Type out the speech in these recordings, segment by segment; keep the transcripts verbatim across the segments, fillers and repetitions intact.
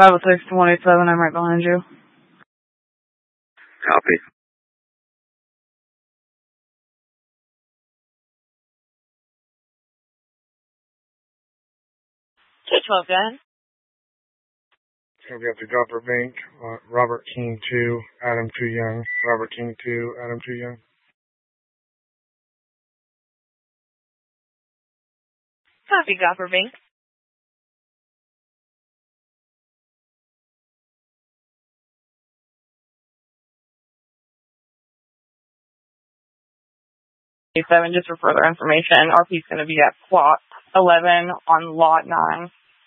five oh six to one eight seven, I'm right behind you. Copy. two twelve, go ahead. So we got the Gopper Bank, uh, Robert King two, Adam Too Young. Robert King two, Adam Too Young. Copy, Gopper Bank. seven, just for further information, R P's going to be at plot eleven on lot nine.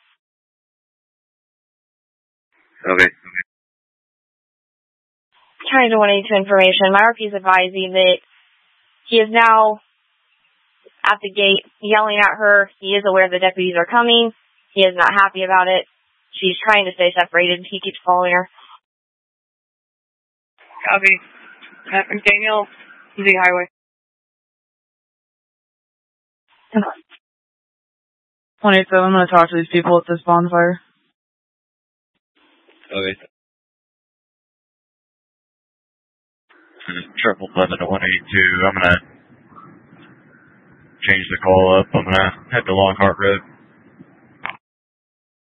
Okay. Trying to one eighty-two information. My R P is advising that he is now at the gate yelling at her. He is aware the deputies are coming. He is not happy about it. She's trying to stay separated. He keeps following her. Copy. At McDaniel, Z Highway. one eight seven, I'm going to talk to these people at this bonfire. Okay. Triple eleven to one eighty-two. I'm gonna change the call up. I'm gonna head to Longhart Road.